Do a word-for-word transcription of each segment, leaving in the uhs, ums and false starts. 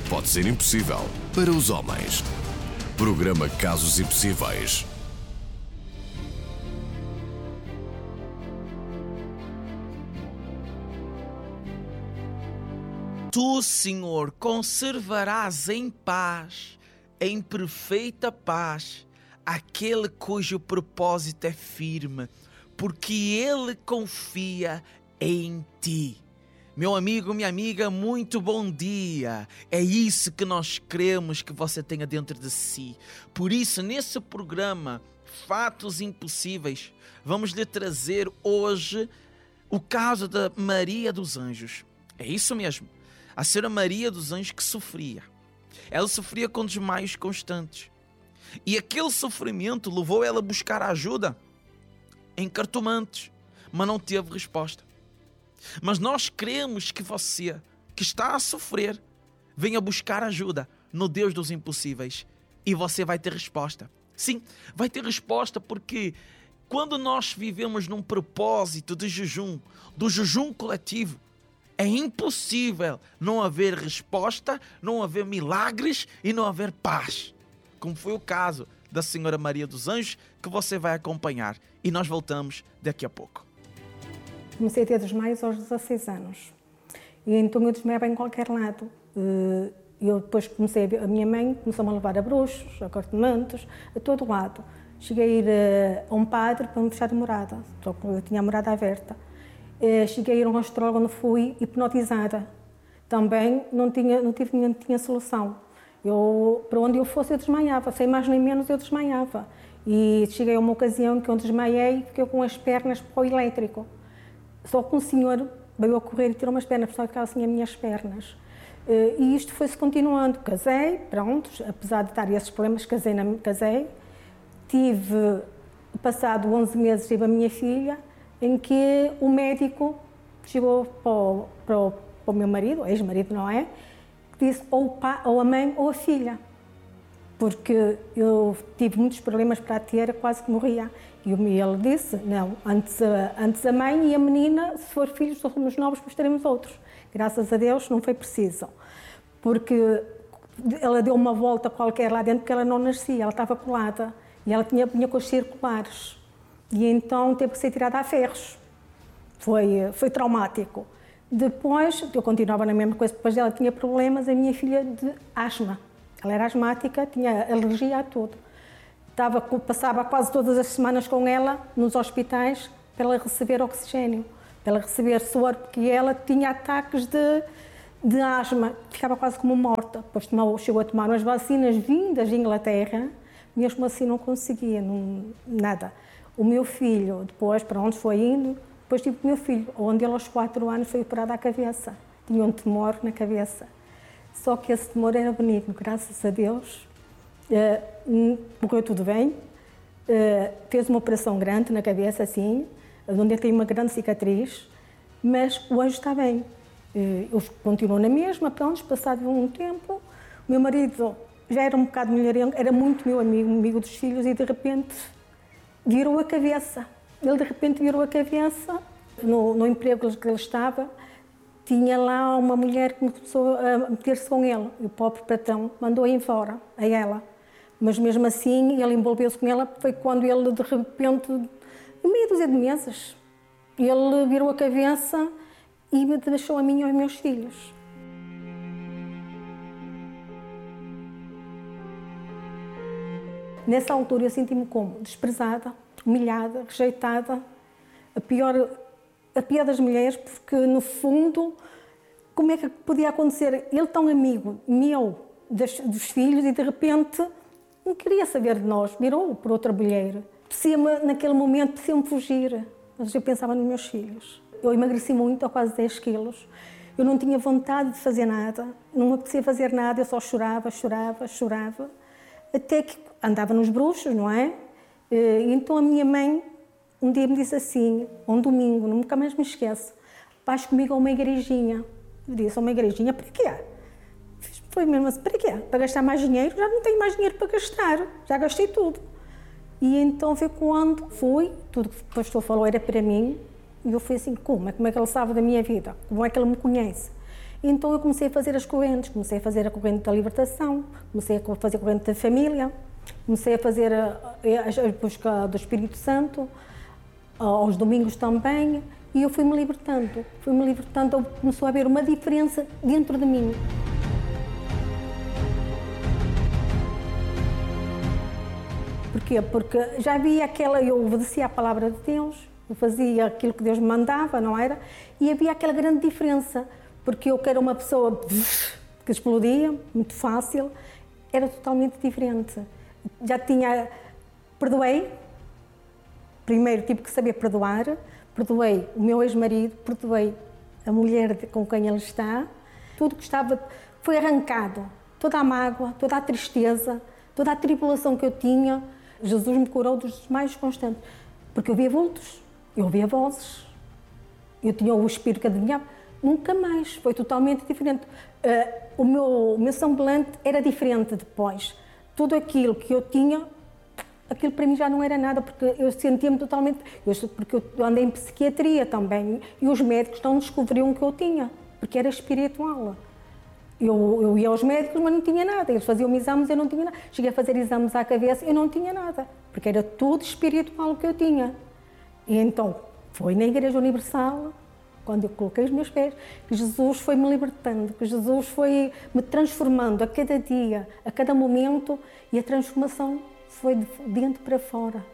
pode ser impossível para os homens. Programa Casos Impossíveis. Tu, Senhor, conservarás em paz, em perfeita paz, aquele cujo propósito é firme, porque ele confia em ti. Meu amigo, minha amiga, muito bom dia. É isso que nós queremos que você tenha dentro de si. Por isso, nesse programa Fatos Impossíveis, vamos lhe trazer hoje o caso da Maria dos Anjos. É isso mesmo. A senhora Maria dos Anjos que sofria. Ela sofria com desmaios constantes. E aquele sofrimento levou ela a buscar ajuda em cartomantes, mas não teve resposta. Mas nós queremos que você, que está a sofrer, venha buscar ajuda no Deus dos impossíveis. E você vai ter resposta. Sim, vai ter resposta porque quando nós vivemos num propósito de jejum, do jejum coletivo, é impossível não haver resposta, não haver milagres e não haver paz. Como foi o caso da senhora Maria dos Anjos, que você vai acompanhar. E nós voltamos daqui a pouco. Comecei a ter desmaios aos dezasseis anos. E então eu desmaiava em qualquer lado. Eu depois comecei a ver, a minha mãe começou-me a levar a bruxos, a cortamentos, a todo lado. Cheguei a ir a um padre para me fechar a morada, só que eu tinha a morada aberta. Cheguei a ir a um astrólogo onde fui hipnotizada. Também não tinha, não tive, não tinha solução. Eu, para onde eu fosse eu desmaiava, sem mais nem menos eu desmaiava. E cheguei a uma ocasião que eu desmaiei e fiquei com as pernas para o elétrico. Só que um senhor veio a correr e tirou umas pernas, porque ficava assim as minhas pernas. E isto foi-se continuando. Casei, pronto, apesar de estar esses problemas, casei, na, casei. Tive, passado onze meses, tive a minha filha, em que o médico chegou para o, para o, para o meu marido, ex-marido, não é? Que disse ou, o pai, ou a mãe ou a filha. Porque eu tive muitos problemas para a ter, quase que morria. E ele disse, não, antes a, antes a mãe e a menina, se for filhos, somos novos, depois teremos outros. Graças a Deus não foi preciso. Porque ela deu uma volta qualquer lá dentro, porque ela não nascia, ela estava colada. E ela tinha, tinha com os circulares. E então teve que ser tirada a ferros. Foi, foi traumático. Depois, eu continuava na mesma coisa, depois ela tinha problemas, a minha filha de asma. Ela era asmática, tinha alergia a tudo. Estava, passava quase todas as semanas com ela nos hospitais para ela receber oxigênio, para ela receber suor, porque ela tinha ataques de, de asma, ficava quase como morta. Depois tomou, chegou a tomar umas vacinas vindas de Inglaterra, mesmo assim não conseguia, não, nada. O meu filho, depois, para onde foi indo, depois tive o meu filho, onde ele aos quatro anos foi operado à cabeça. Tinha um tumor na cabeça. Só que esse tumor era benigno, graças a Deus. Uh, morreu tudo bem. Uh, fez uma operação grande na cabeça, assim, onde tem uma grande cicatriz, mas o anjo está bem. Uh, eu continuo na mesma, pronto, passado um tempo, o meu marido já era um bocado mulherengo, era muito meu amigo, amigo dos filhos, e de repente virou a cabeça. Ele de repente virou a cabeça, no, no emprego que ele estava, tinha lá uma mulher que começou a meter-se com ele. E o pobre patrão mandou-a embora, a ela. Mas mesmo assim, ele envolveu-se com ela, foi quando ele de repente, em meia dúzia de meses, ele virou a cabeça e me deixou a mim e aos meus filhos. Nessa altura eu senti-me como desprezada, humilhada, rejeitada, a pior, a pior das mulheres, porque no fundo, como é que podia acontecer? Ele tão amigo meu, dos, dos filhos, e de repente não queria saber de nós, virou por outra mulher. Parecia-me, naquele momento, parecia-me fugir, mas eu pensava nos meus filhos. Eu emagreci muito, quase dez quilos. Eu não tinha vontade de fazer nada, não me apetecia fazer nada, eu só chorava, chorava, chorava. Até que andava nos bruxos, não é? E então a minha mãe um dia me disse assim, um domingo, nunca mais me esqueço, vais comigo a uma igrejinha. Eu disse, a uma igrejinha, para quê? Foi mesmo assim, para quê? Para gastar mais dinheiro? Já não tenho mais dinheiro para gastar, já gastei tudo. E então foi quando fui, tudo que o pastor falou era para mim, e eu fui assim, como? Como é que ele sabe da minha vida? Como é que ele me conhece? Então eu comecei a fazer as correntes, comecei a fazer a corrente da libertação, comecei a fazer a corrente da família, comecei a fazer a, a busca do Espírito Santo, aos domingos também, e eu fui-me libertando, fui-me libertando, começou a haver uma diferença dentro de mim. Porquê? Porque já havia aquela, eu obedecia à palavra de Deus, eu fazia aquilo que Deus me mandava, não era? E havia aquela grande diferença, porque eu que era uma pessoa que explodia, muito fácil, era totalmente diferente. Já tinha, perdoei, primeiro tive que saber perdoar, perdoei o meu ex-marido, perdoei a mulher com quem ele está, tudo que estava, foi arrancado, toda a mágoa, toda a tristeza, toda a tribulação que eu tinha, Jesus me curou dos mais constantes, porque eu via vultos, eu ouvia vozes, eu tinha o espírito que adivinhava, nunca mais, foi totalmente diferente. Uh, o, meu, o meu semblante era diferente depois, tudo aquilo que eu tinha, aquilo para mim já não era nada, porque eu sentia-me totalmente, eu, porque eu andei em psiquiatria também, e os médicos não descobriam o que eu tinha, porque era espiritual. Eu, eu ia aos médicos, mas não tinha nada. Eles faziam exames, eu não tinha nada. Cheguei a fazer exames à cabeça, eu não tinha nada. Porque era tudo espiritual que eu tinha. E então, foi na Igreja Universal, quando eu coloquei os meus pés, que Jesus foi me libertando, que Jesus foi me transformando a cada dia, a cada momento, e a transformação foi de dentro para fora.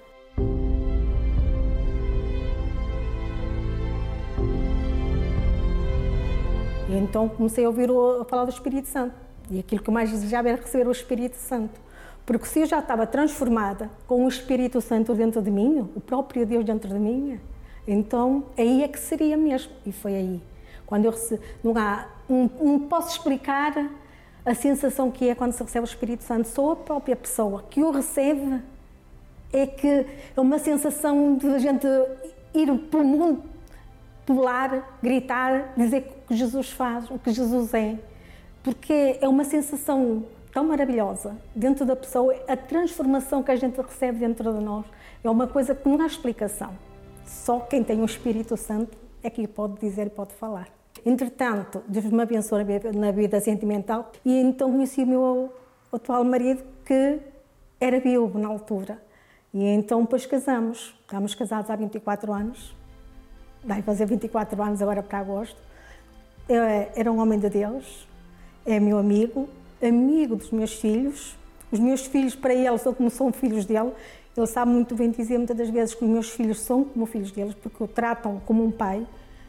E então comecei a ouvir o, a falar do Espírito Santo. E aquilo que eu mais desejava era receber o Espírito Santo. Porque se eu já estava transformada com o Espírito Santo dentro de mim, o próprio Deus dentro de mim, então aí é que seria mesmo. E foi aí. Quando eu recebi, não, há, não, não posso explicar a sensação que é quando se recebe o Espírito Santo. Sou a própria pessoa que o recebe. É que é uma sensação de a gente ir para o mundo, pular, gritar, dizer o que Jesus faz, o que Jesus é. Porque é uma sensação tão maravilhosa dentro da pessoa, a transformação que a gente recebe dentro de nós é uma coisa que não há explicação. Só quem tem o Espírito Santo é que pode dizer e pode falar. Entretanto, Deus me abençoou na vida sentimental e então conheci o meu atual marido, que era viúvo na altura. E então depois casamos. Estamos casados há vinte e quatro anos. Vai fazer vinte e quatro anos agora para agosto. Eu era um homem de Deus, é meu amigo, amigo dos meus filhos. Os meus filhos, para ele, são como são filhos dele. Ele sabe muito bem dizer muitas das vezes que os meus filhos são como filhos deles, porque o tratam como um pai.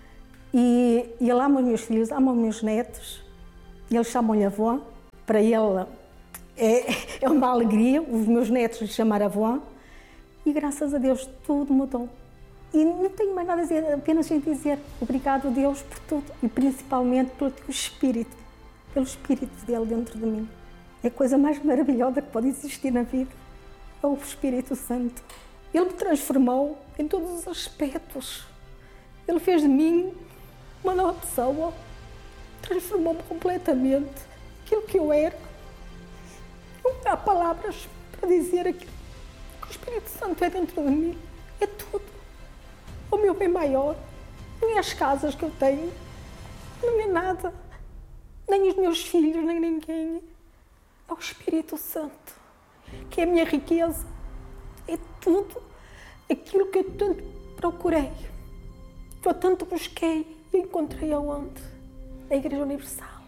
E, e ele ama os meus filhos, ama os meus netos. Eles chamam-lhe avó. Para ele é, é uma alegria os meus netos lhe chamar avó. E graças a Deus tudo mudou. E não tenho mais nada a dizer, apenas em dizer obrigado a Deus por tudo. E principalmente pelo teu Espírito, pelo Espírito dele dentro de mim. É a coisa mais maravilhosa que pode existir na vida. É o Espírito Santo. Ele me transformou em todos os aspectos. Ele fez de mim uma nova pessoa. Transformou-me completamente. Aquilo que eu era. Não há palavras para dizer aquilo que o Espírito Santo é dentro de mim. É tudo. O meu bem maior. Nem as casas que eu tenho. Não é nada. Nem os meus filhos, nem ninguém. É o Espírito Santo. Que é a minha riqueza, é tudo aquilo que eu tanto procurei, que eu tanto busquei e encontrei aonde? Na Igreja Universal.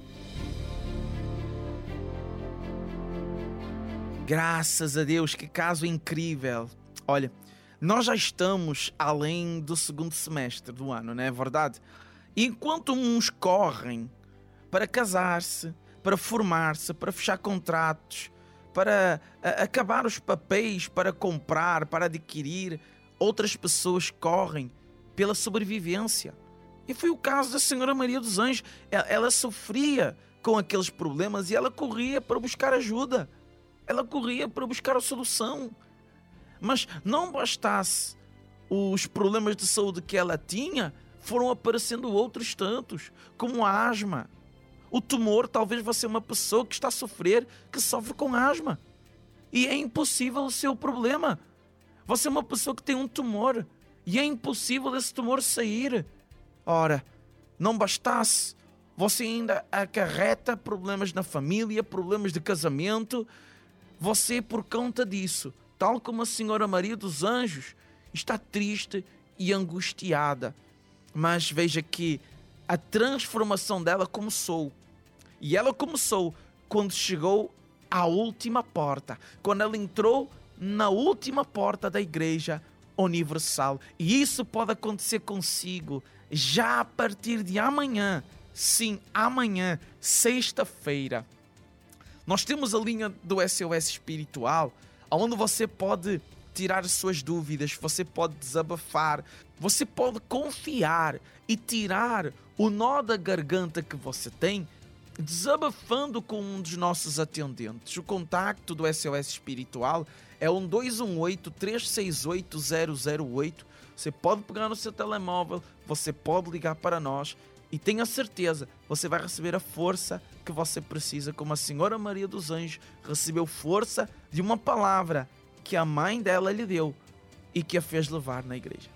Graças a Deus, que caso incrível. Olha, nós já estamos além do segundo semestre do ano, não é verdade? E enquanto uns correm para casar-se, para formar-se, para fechar contratos, para acabar os papéis, para comprar, para adquirir, outras pessoas correm pela sobrevivência. E foi o caso da Senhora Maria dos Anjos. Ela, ela sofria com aqueles problemas e ela corria para buscar ajuda. Ela corria para buscar a solução. Mas não bastasse os problemas de saúde que ela tinha, foram aparecendo outros tantos, como a asma. O tumor, talvez você é uma pessoa que está a sofrer, que sofre com asma. E é impossível o seu problema. Você é uma pessoa que tem um tumor e é impossível esse tumor sair. Ora, não bastasse você ainda acarreta problemas na família, problemas de casamento. Você, por conta disso, tal como a Senhora Maria dos Anjos, está triste e angustiada. Mas veja que a transformação dela começou. E ela começou quando chegou à última porta, quando ela entrou na última porta da Igreja Universal. E isso pode acontecer consigo já a partir de amanhã. Sim, amanhã, sexta-feira. Nós temos a linha do S O S Espiritual, onde você pode tirar as suas dúvidas, você pode desabafar, você pode confiar e tirar o nó da garganta que você tem, desabafando com um dos nossos atendentes. O contacto do S O S Espiritual é um dois um oito, três seis oito, zero zero oito. Você pode pegar no seu telemóvel, você pode ligar para nós e tenha certeza, você vai receber a força que você precisa, como a Senhora Maria dos Anjos recebeu força de uma palavra que a mãe dela lhe deu e que a fez levar na igreja.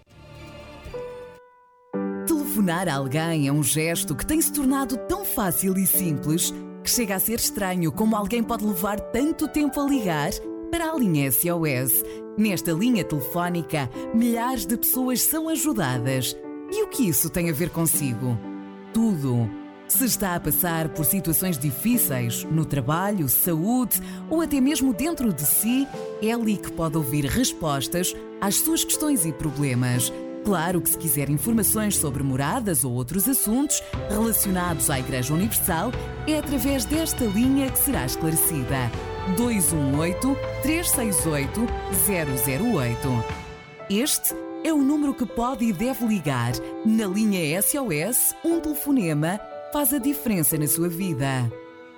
Telefonar a alguém é um gesto que tem se tornado tão fácil e simples que chega a ser estranho como alguém pode levar tanto tempo a ligar para a linha S O S. Nesta linha telefónica, milhares de pessoas são ajudadas. E o que isso tem a ver consigo? Tudo. Se está a passar por situações difíceis no trabalho, saúde ou até mesmo dentro de si, é ali que pode ouvir respostas às suas questões e problemas. Claro que se quiser informações sobre moradas ou outros assuntos relacionados à Igreja Universal, é através desta linha que será esclarecida. dois um oito, três seis oito, zero zero oito. Este é o número que pode e deve ligar. Na linha S O S, um telefonema faz a diferença na sua vida.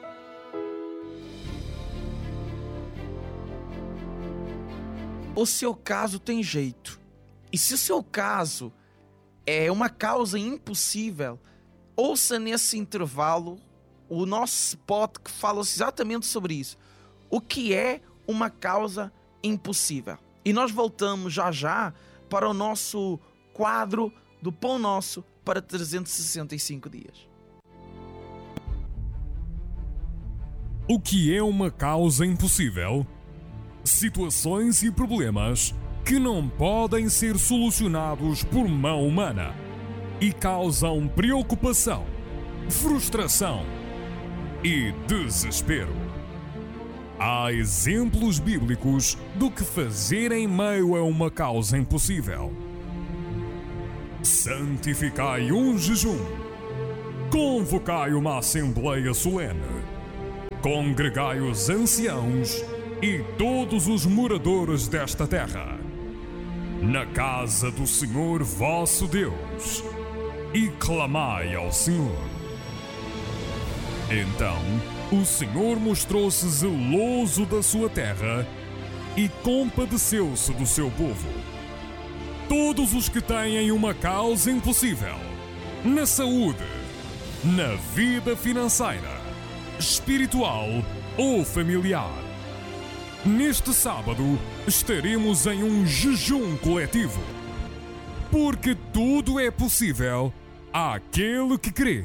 O seu caso tem jeito. E se o seu caso é uma causa impossível, ouça nesse intervalo o nosso spot que fala exatamente sobre isso. O que é uma causa impossível? E nós voltamos já já para o nosso quadro do Pão Nosso para trezentos e sessenta e cinco dias. O que é uma causa impossível? Situações e problemas que não podem ser solucionados por mão humana e causam preocupação, frustração e desespero. Há exemplos bíblicos do que fazer em meio a uma causa impossível. Santificai um jejum. Convocai uma assembleia solene. Congregai os anciãos e todos os moradores desta terra na casa do Senhor vosso Deus e clamai ao Senhor. Então o Senhor mostrou-se zeloso da sua terra e compadeceu-se do seu povo. Todos os que têm uma causa impossível, na saúde, na vida financeira, espiritual ou familiar, neste sábado estaremos em um jejum coletivo, porque tudo é possível àquele que crê.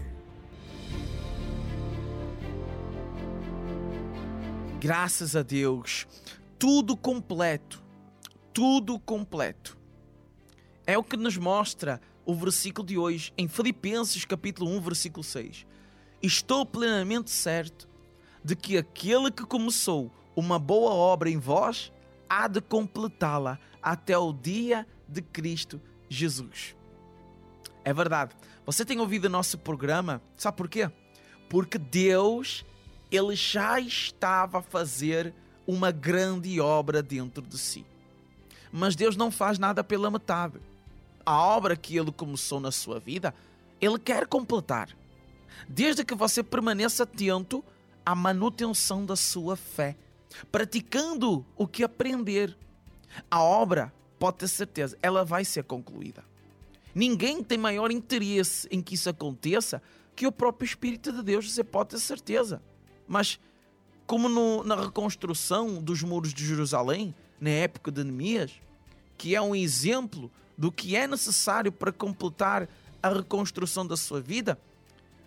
Graças a Deus, tudo completo, tudo completo. É o que nos mostra o versículo de hoje em Filipenses capítulo um, versículo seis. Estou plenamente certo de que aquele que começou uma boa obra em vós há de completá-la até o dia de Cristo Jesus. É verdade. Você tem ouvido o nosso programa? Sabe porquê? Porque Deus, Ele já estava a fazer uma grande obra dentro de si. Mas Deus não faz nada pela metade. A obra que Ele começou na sua vida, Ele quer completar. Desde que você permaneça atento à manutenção da sua fé, praticando o que aprender, a obra, pode ter certeza, ela vai ser concluída. Ninguém tem maior interesse em que isso aconteça que o próprio Espírito de Deus, você pode ter certeza. Mas, como no, na reconstrução dos muros de Jerusalém, na época de Neemias, que é um exemplo do que é necessário para completar a reconstrução da sua vida,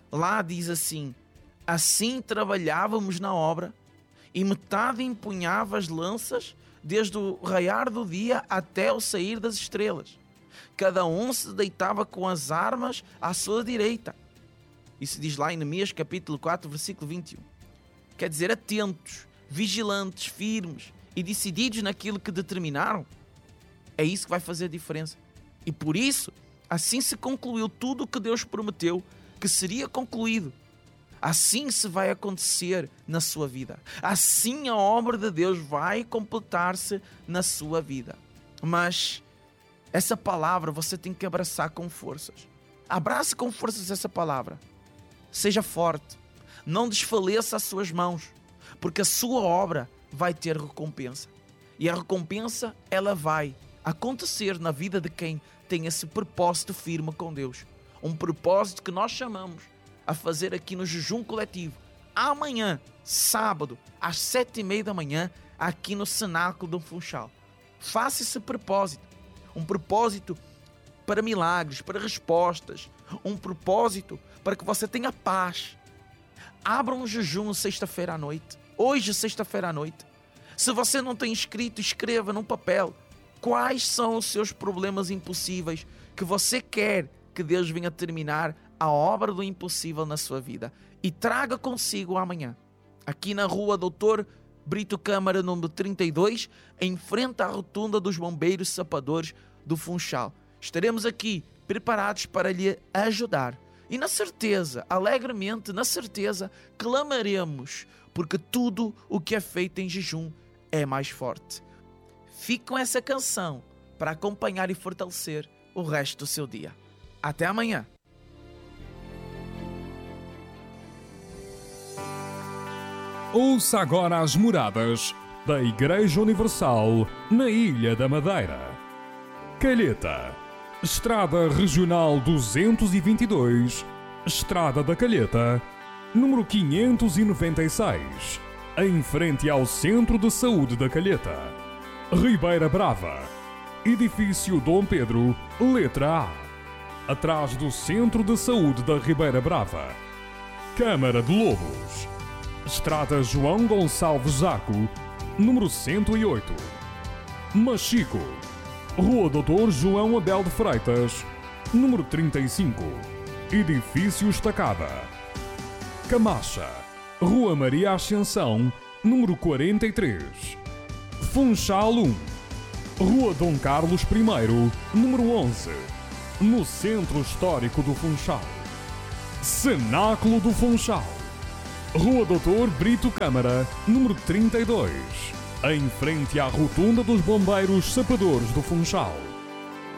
Lá diz assim: assim trabalhávamos na obra, e metade empunhava as lanças desde o raiar do dia até o sair das estrelas. Cada um se deitava com as armas à sua direita. Isso diz lá em Neemias capítulo quatro, versículo vinte e um. Quer dizer, atentos, vigilantes, firmes e decididos naquilo que determinaram. É isso que vai fazer a diferença. E por isso, assim se concluiu tudo o que Deus prometeu que seria concluído. Assim se vai acontecer na sua vida. Assim a obra de Deus vai completar-se na sua vida. Mas essa palavra você tem que abraçar com forças. Abrace com forças essa palavra. Seja forte. Não desfaleça as suas mãos, porque a sua obra vai ter recompensa. E a recompensa, ela vai acontecer na vida de quem tem esse propósito firme com Deus. Um propósito que nós chamamos a fazer aqui no jejum coletivo. Amanhã, sábado, às sete e meia da manhã, aqui no Cenáculo do Funchal. Faça esse propósito. Um propósito para milagres, para respostas. Um propósito para que você tenha paz. Abra um jejum sexta-feira à noite. Hoje, sexta-feira à noite. Se você não tem escrito, escreva num papel quais são os seus problemas impossíveis que você quer que Deus venha terminar a obra do impossível na sua vida. E traga consigo amanhã, aqui na rua doutor Brito Câmara, número trinta e dois, em frente à rotunda dos bombeiros sapadores do Funchal. Estaremos aqui preparados para lhe ajudar. E na certeza, alegremente, na certeza, clamaremos, porque tudo o que é feito em jejum é mais forte. Fique com essa canção para acompanhar e fortalecer o resto do seu dia. Até amanhã. Ouça agora as moradas da Igreja Universal na Ilha da Madeira. Calheta, Estrada Regional duzentos e vinte e dois, Estrada da Calheta, número quinhentos e noventa e seis, em frente ao Centro de Saúde da Calheta. Ribeira Brava, Edifício Dom Pedro, letra A, atrás do Centro de Saúde da Ribeira Brava. Câmara de Lobos, Estrada João Gonçalves Zaco, número cento e oito. Machico, Rua doutor João Abel de Freitas, número trinta e cinco, Edifício Estacada. Camacha, Rua Maria Ascensão, número quarenta e três. Funchal um, Rua Dom Carlos I, número onze, no Centro Histórico do Funchal. Cenáculo do Funchal, Rua doutor Brito Câmara, número trinta e dois, em frente à rotunda dos bombeiros sapadores do Funchal.